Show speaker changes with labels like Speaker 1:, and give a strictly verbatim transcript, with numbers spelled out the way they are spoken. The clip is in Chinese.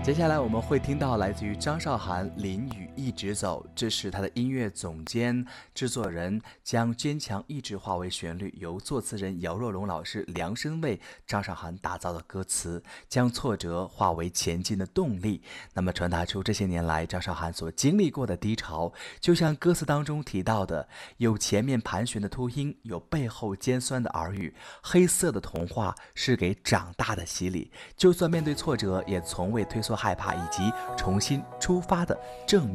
Speaker 1: 接下来我们会听到来自于张韶涵《淋雨一直走》，这是他的音乐总监、制作人将坚强意志化为旋律，由作词人姚若龙老师量身为张韶涵打造的歌词，将挫折化为前进的动力。那么传达出这些年来张韶涵所经历过的低潮，就像歌词当中提到的，有前面盘旋的秃鹰，有背后尖酸的耳语，黑色的童话是给长大的洗礼。就算面对挫折，也从未退缩害怕，以及重新出发的正面